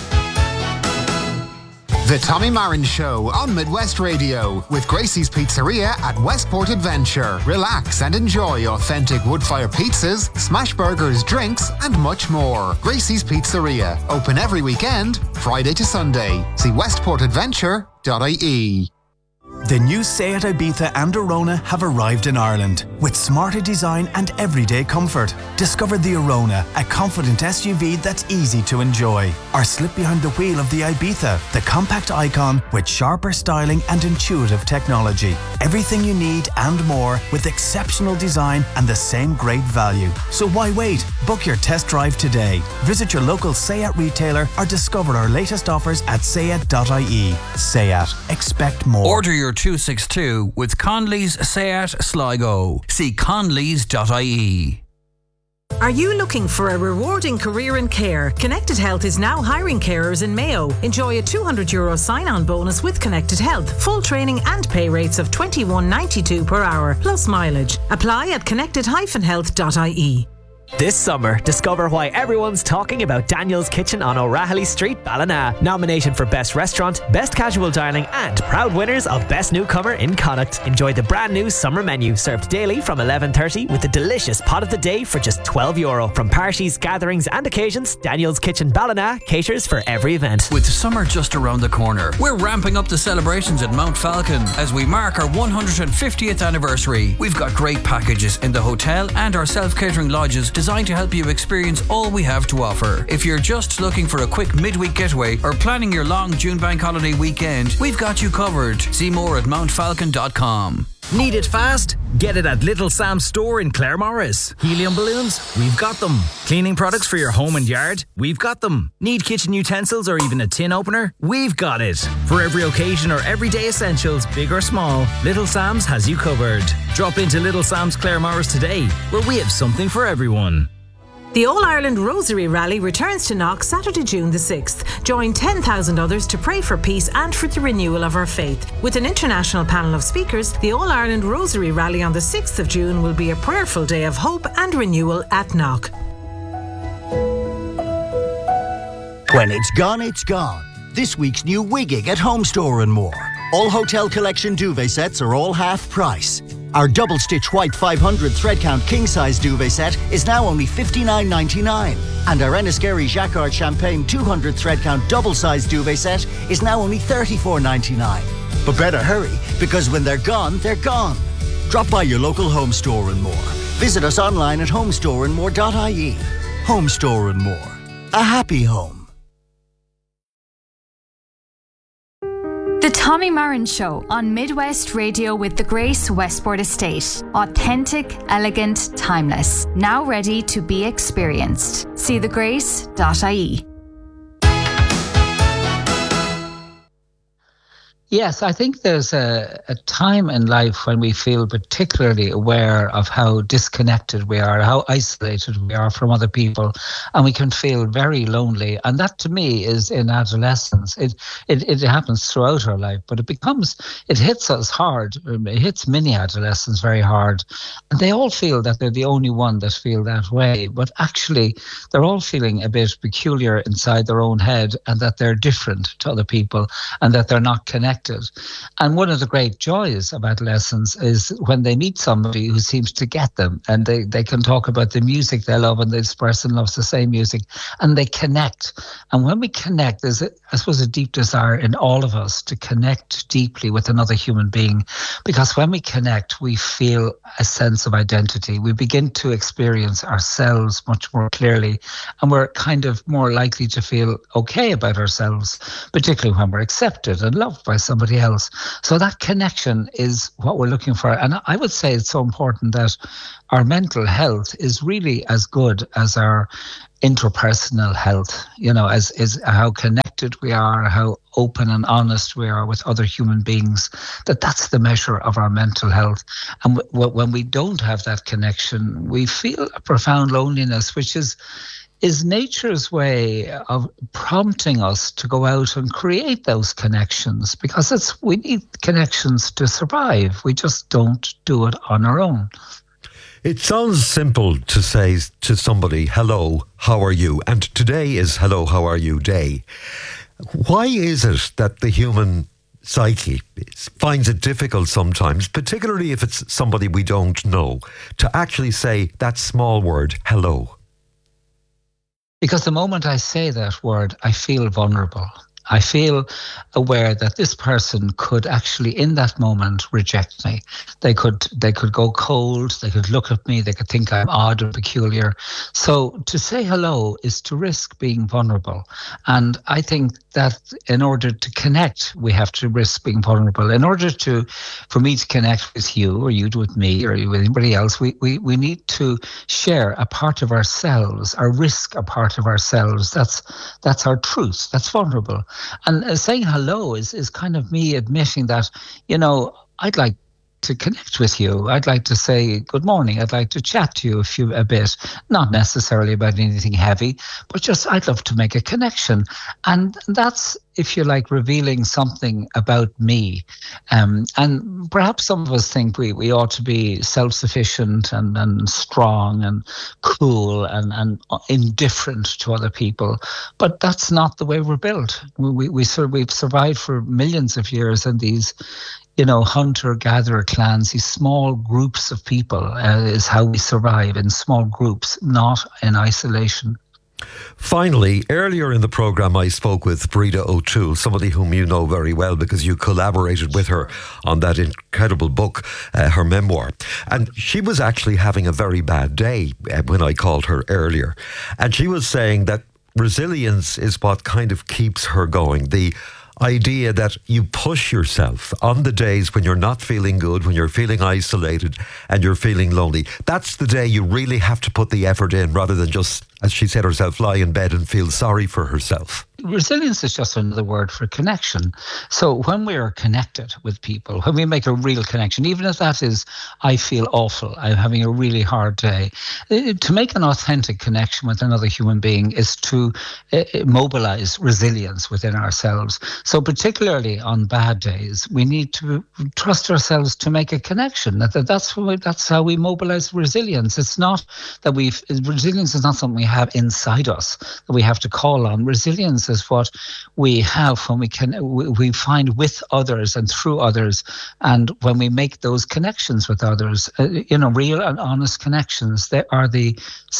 The Tommy Marin Show on Midwest Radio with Gracie's Pizzeria at Westport Adventure. Relax and enjoy authentic wood-fire pizzas, smash burgers, drinks, and much more. Gracie's Pizzeria, open every weekend, Friday to Sunday. See westportadventure.ie. The new Seat Ibiza and Arona have arrived in Ireland with smarter design and everyday comfort. Discover the Arona, a confident SUV that's easy to enjoy. Or slip behind the wheel of the Ibiza, the compact icon with sharper styling and intuitive technology. Everything you need and more with exceptional design and the same great value. So why wait? Book your test drive today. Visit your local Seat retailer or discover our latest offers at seat.ie. Seat. Expect more. Order your 262 with Conley's Seat Sligo. See conleys.ie. Are you looking for a rewarding career in care? Connected Health is now hiring carers in Mayo. Enjoy a €200 sign-on bonus with Connected Health. Full training and pay rates of $21.92 per hour, plus mileage. Apply at connected-health.ie. This summer, discover why everyone's talking about Daniel's Kitchen on O'Rahilly Street, Ballina. Nominated for Best Restaurant, Best Casual Dining and proud winners of Best Newcomer in Connacht. Enjoy the brand new summer menu served daily from 11:30 with a delicious pot of the day for just €12. From parties, gatherings and occasions, Daniel's Kitchen Ballina caters for every event. With summer just around the corner, we're ramping up the celebrations at Mount Falcon as we mark our 150th anniversary. We've got great packages in the hotel and our self-catering lodges designed to help you experience all we have to offer. If you're just looking for a quick midweek getaway or planning your long June bank holiday weekend, we've got you covered. See more at mountfalcon.com. Need it fast? Get it at Little Sam's store in Claremorris. Helium balloons? We've got them. Cleaning products for your home and yard? We've got them. Need kitchen utensils or even a tin opener? We've got it. For every occasion or everyday essentials, big or small, Little Sam's has you covered. Drop into Little Sam's Claremorris today, where we have something for everyone. The All-Ireland Rosary Rally returns to Knock Saturday, June the 6th. Join 10,000 others to pray for peace and for the renewal of our faith. With an international panel of speakers, the All-Ireland Rosary Rally on the 6th of June will be a prayerful day of hope and renewal at Knock. When it's gone, it's gone. This week's new Wigging at Home Store and More. All Hotel Collection duvet sets are all half price. Our double stitch white 500 thread count king size duvet set is now only $59.99. And our Enniskerry Jacquard Champagne 200 thread count double size duvet set is now only $34.99. But better hurry, because when they're gone, they're gone. Drop by your local Home Store and More. Visit us online at homestoreandmore.ie. Home Store and More. A happy home. The Tommy Marin Show on Midwest Radio with the Grace Westport Estate. Authentic, elegant, timeless. Now ready to be experienced. See thegrace.ie. Yes, I think there's a time in life when we feel particularly aware of how disconnected we are, how isolated we are from other people, and we can feel very lonely. And that, to me, is in adolescence. It happens throughout our life, but it hits us hard. It hits many adolescents very hard. And they all feel that they're the only one that feel that way. But actually, they're all feeling a bit peculiar inside their own head, and that they're different to other people, and that they're not connected. And one of the great joys of adolescence is when they meet somebody who seems to get them, and they can talk about the music they love, and this person loves the same music, and they connect. And when we connect, there's, I suppose, a deep desire in all of us to connect deeply with another human being, because when we connect, we feel a sense of identity. We begin to experience ourselves much more clearly, and we're kind of more likely to feel okay about ourselves, particularly when we're accepted and loved by somebody else. So that connection is what we're looking for. And I would say it's so important that our mental health is really as good as our interpersonal health, as how connected we are, how open and honest we are with other human beings, that's the measure of our mental health. And when we don't have that connection, we feel a profound loneliness, which is nature's way of prompting us to go out and create those connections, because we need connections to survive. We just don't do it on our own. It sounds simple to say to somebody, hello, how are you? And today is Hello, How Are You Day. Why is it that the human psyche finds it difficult sometimes, particularly if it's somebody we don't know, to actually say that small word, hello? Because the moment I say that word, I feel vulnerable. I feel aware that this person could actually, in that moment, reject me. They could go cold. They could look at me. They could think I'm odd and peculiar. So to say hello is to risk being vulnerable. And I think that in order to connect, we have to risk being vulnerable. In order for me to connect with you, or you with me, or you with anybody else, we need to share a part of ourselves, or risk a part of ourselves. That's our truth. That's vulnerable. And saying hello is kind of me admitting that, I'd like to connect with you. I'd like to say good morning. I'd like to chat to you a bit, not necessarily about anything heavy, but just I'd love to make a connection. And that's, if you like, revealing something about me. And perhaps some of us think we ought to be self-sufficient and strong and cool and indifferent to other people. But that's not the way we're built. We've survived for millions of years in these hunter-gatherer clans, these small groups of people is how we survive, in small groups, not in isolation. Finally, earlier in the programme, I spoke with Breda O'Toole, somebody whom you know very well because you collaborated with her on that incredible book, her memoir. And she was actually having a very bad day when I called her earlier. And she was saying that resilience is what kind of keeps her going. The idea that you push yourself on the days when you're not feeling good, when you're feeling isolated and you're feeling lonely. That's the day you really have to put the effort in, rather than just, as she said herself, lie in bed and feel sorry for herself. Resilience is just another word for connection. So when we are connected with people, when we make a real connection, even if that is, I feel awful, I'm having a really hard day, to make an authentic connection with another human being is to mobilize resilience within ourselves. So particularly on bad days, we need to trust ourselves to make a connection. That's how we mobilize resilience. It's not that resilience is not something we have inside us that we have to call on. Resilience is what we have when we find with others and through others, and when we make those connections with others, real and honest connections. They are the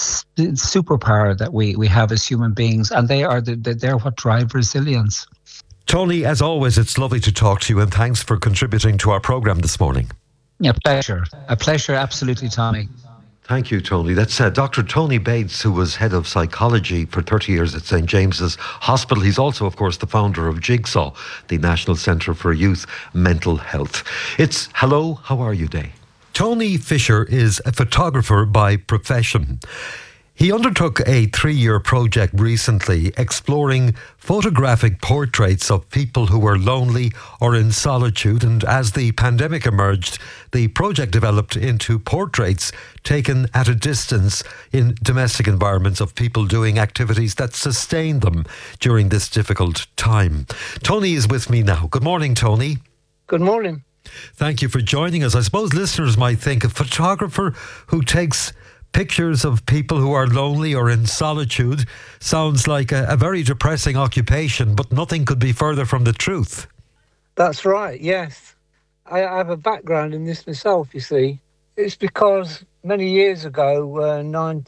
superpower that we have as human beings, and they're what drive resilience. Tony, as always, it's lovely to talk to you, and thanks for contributing to our programme this morning. Yeah, pleasure. A pleasure, absolutely, Tommy. Thank you, Tony. That's Dr. Tony Bates, who was head of psychology for 30 years at St. James's Hospital. He's also, of course, the founder of Jigsaw, the National Centre for Youth Mental Health. It's Hello, How Are You Day. Tony Fisher is a photographer by profession. He undertook a 3-year project recently exploring photographic portraits of people who were lonely or in solitude, and as the pandemic emerged, the project developed into portraits taken at a distance in domestic environments of people doing activities that sustain them during this difficult time. Tony is with me now. Good morning, Tony. Good morning. Thank you for joining us. I suppose listeners might think a photographer who takes pictures of people who are lonely or in solitude sounds like a very depressing occupation, but nothing could be further from the truth. That's right, yes. I have a background in this myself, you see. It's because many years ago,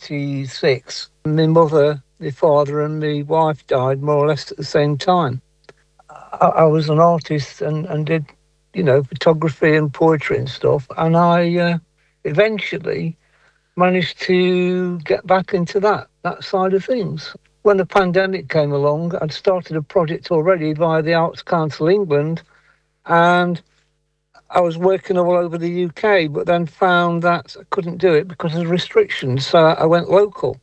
96, my mother, my father and my wife died more or less at the same time. I was an artist and did, photography and poetry and stuff, and I eventually managed to get back into that side of things. When the pandemic came along, I'd started a project already via the Arts Council England, and I was working all over the UK, but then found that I couldn't do it because of restrictions. So I went local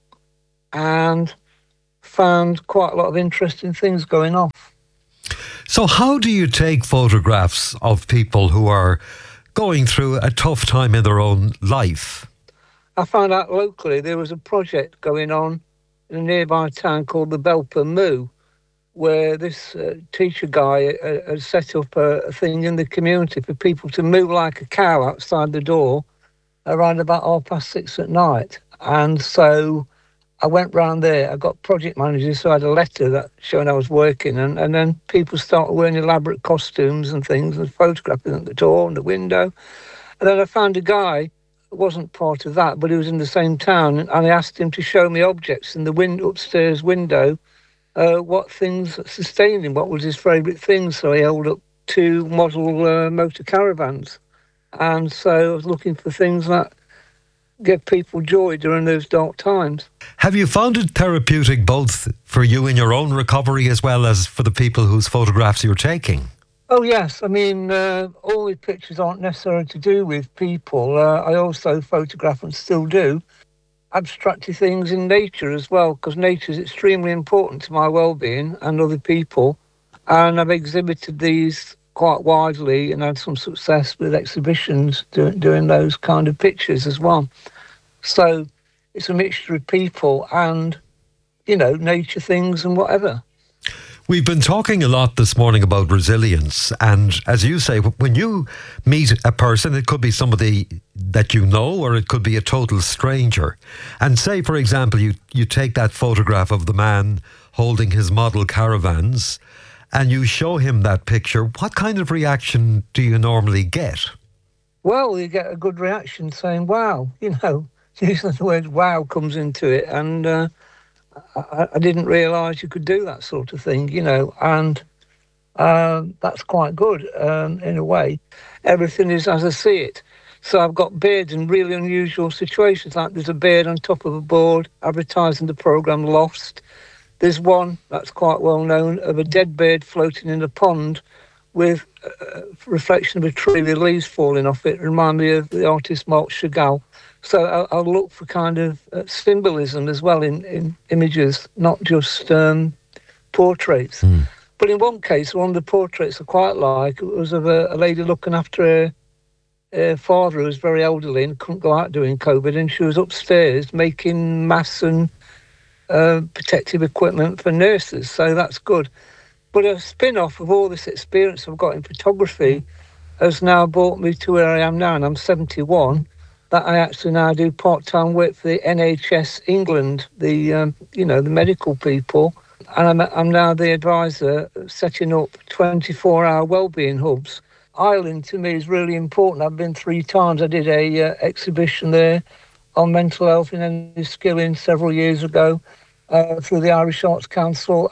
and found quite a lot of interesting things going off. So how do you take photographs of people who are going through a tough time in their own life? I found out locally there was a project going on in a nearby town called the Belper Moo, where this teacher guy had set up a thing in the community for people to moo like a cow outside the door around about 6:30 at night. And so I went round there. I got project managers, so I had a letter that showing I was working, and then people started wearing elaborate costumes and things and photographing at the door and the window. And then I found a guy wasn't part of that, but he was in the same town, and I asked him to show me objects in the upstairs window, what things sustained him, what was his favourite thing. So he held up 2 model motor caravans, and so I was looking for things that give people joy during those dark times. Have you found it therapeutic both for you in your own recovery as well as for the people whose photographs you're taking? Oh, yes. I mean, all the pictures aren't necessarily to do with people. I also photograph and still do abstracty things in nature as well, because nature is extremely important to my well-being and other people. And I've exhibited these quite widely and had some success with exhibitions doing those kind of pictures as well. So it's a mixture of people and, nature things and whatever. We've been talking a lot this morning about resilience, and as you say, when you meet a person, it could be somebody that you know or it could be a total stranger, and say, for example, you take that photograph of the man holding his model caravans and you show him that picture, what kind of reaction do you normally get? Well, you get a good reaction saying, wow, using the word wow comes into it, and I didn't realise you could do that sort of thing, and that's quite good in a way. Everything is as I see it. So I've got birds in really unusual situations, like there's a bird on top of a board advertising the programme Lost. There's one that's quite well known of a dead bird floating in a pond with a reflection of a tree with leaves falling off it. Remind me of the artist Marc Chagall. So I'll look for kind of symbolism as well in images, not just portraits. But in one case, one of the portraits I quite like, it was of a lady looking after her father who was very elderly and couldn't go out during COVID, and she was upstairs making masks and protective equipment for nurses, so that's good. But a spin-off of all this experience I've got in photography has now brought me to where I am now, and I'm 71, that I actually now do part-time work for the NHS England, the medical people, and I'm now the advisor setting up 24-hour wellbeing hubs. Ireland to me is really important. I've been 3 times. I did a exhibition there on mental health in Enniskillen several years ago through the Irish Arts Council.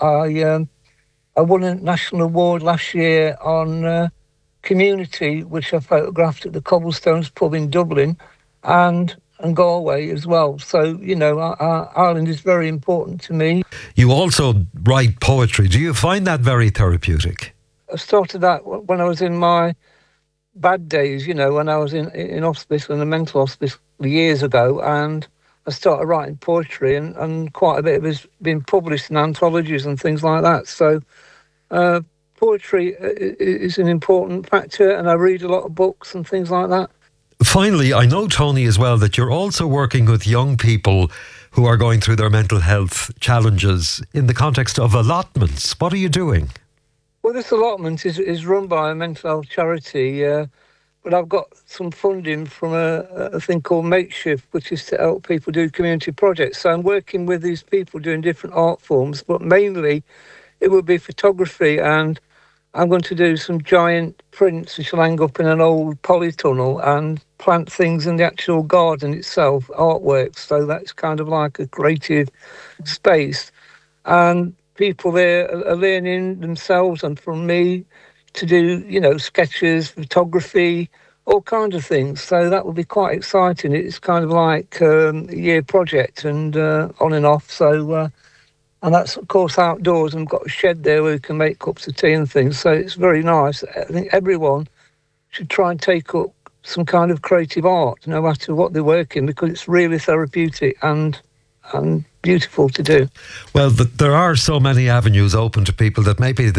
I won a national award last year on community, which I photographed at the Cobblestones pub in Dublin, and Galway as well. So, Ireland is very important to me. You also write poetry. Do you find that very therapeutic? I started that when I was in my bad days, when I was in hospice, in a mental hospice years ago, and I started writing poetry, and quite a bit of it has been published in anthologies and things like that. So poetry is an important factor, and I read a lot of books and things like that. Finally, I know, Tony, as well, that you're also working with young people who are going through their mental health challenges in the context of allotments. What are you doing? Well, this allotment is run by a mental health charity, but I've got some funding from a thing called Makeshift, which is to help people do community projects. So I'm working with these people doing different art forms, but mainly it would be photography, and I'm going to do some giant prints which will hang up in an old polytunnel and plant things in the actual garden itself, artworks. So that's kind of like a creative space. And people there are learning themselves and from me to do, sketches, photography, all kinds of things. So that will be quite exciting. It's kind of like a year project and on and off. So, and that's, of course, outdoors, and we've got a shed there where we can make cups of tea and things. So it's very nice. I think everyone should try and take up some kind of creative art, no matter what they work in, because it's really therapeutic and beautiful to do. Well, there are so many avenues open to people that maybe